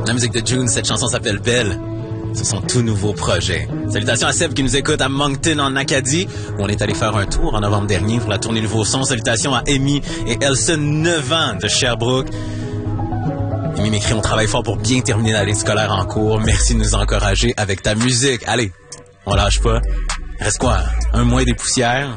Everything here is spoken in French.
La musique de June, cette chanson s'appelle Belle. C'est son tout nouveau projet. Salutations à Seb qui nous écoute à Moncton en Acadie, où on est allé faire un tour en novembre dernier pour la tournée Nouveau Son. Salutations à Amy et Elson, 9 ans, de Sherbrooke. Amy m'écrit, on travaille fort pour bien terminer l'année scolaire en cours. Merci de nous encourager avec ta musique. Allez, on lâche pas. Reste quoi? Un mois des poussières.